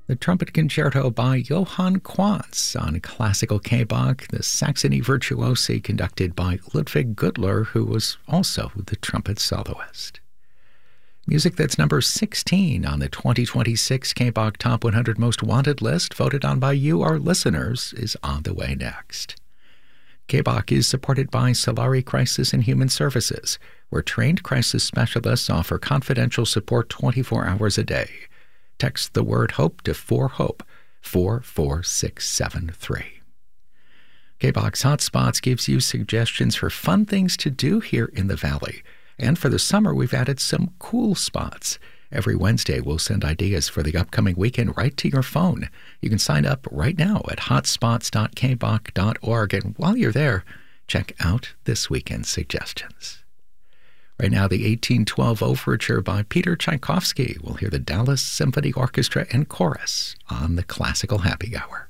The Trumpet Concerto by Johann Quantz on classical K-Bach, the Saxony Virtuosi conducted by Ludwig Gürtler, who was also the trumpet soloist. Music that's number 16 on the 2026 K-Bach Top 100 Most Wanted list, voted on by you, our listeners, is on the way next. K-Bach is supported by Solari Crisis and Human Services, where trained crisis specialists offer confidential support 24 hours a day. Text the word HOPE to 4HOPE, 44673. K-Bach's Hotspots gives you suggestions for fun things to do here in the Valley. And for the summer, we've added some cool spots. Every Wednesday, we'll send ideas for the upcoming weekend right to your phone. You can sign up right now at hotspots.kbach.org. And while you're there, check out this weekend's suggestions. Right now, the 1812 Overture by Peter Tchaikovsky. We'll hear the Dallas Symphony Orchestra and Chorus on the Classical Happy Hour.